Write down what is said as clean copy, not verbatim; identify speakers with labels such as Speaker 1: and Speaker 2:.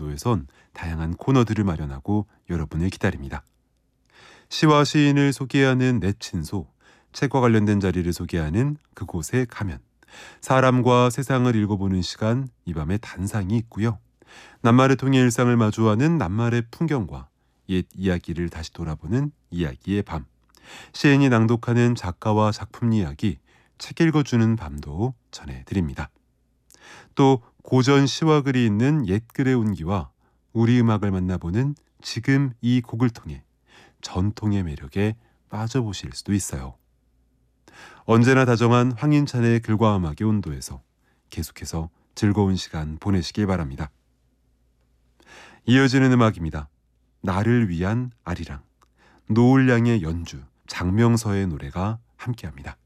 Speaker 1: 온도에선 다양한 코너들을 마련하고 여러분을 기다립니다. 시와 시인을 소개하는 내 친소, 책과 관련된 자리를 소개하는 그곳에 가면, 사람과 세상을 읽어보는 시간, 이 밤에 단상이 있고요. 낱말을 통해 일상을 마주하는 낱말의 풍경과 옛 이야기를 다시 돌아보는 이야기의 밤, 시인이 낭독하는 작가와 작품 이야기, 책 읽어주는 밤도 전해드립니다. 또 고전 시와 글이 있는 옛글의 온기와 우리 음악을 만나보는 지금 이 곡을 통해 전통의 매력에 빠져보실 수도 있어요. 언제나 다정한 황인찬의 글과 음악의 온도에서 계속해서 즐거운 시간 보내시길 바랍니다. 이어지는 음악입니다. 나를 위한 아리랑, 노을양의 연주, 장명서의 노래가 함께합니다.